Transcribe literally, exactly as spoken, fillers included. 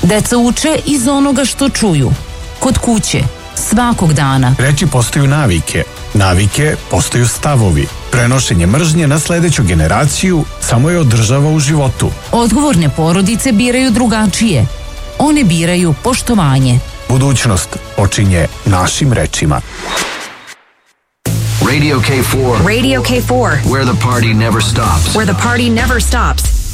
Deca uče iz onoga što čuju. Kod kuće, svakog dana. Reči postaju navike, navike postaju stavovi. Prenošenje mržnje na sledeću generaciju samo je održava u životu. Odgovorne porodice biraju drugačije. One biraju poštovanje. Budućnost počinje našim rečima. Radio K four. Radio K four. Where the party never stops. Where the party never stops.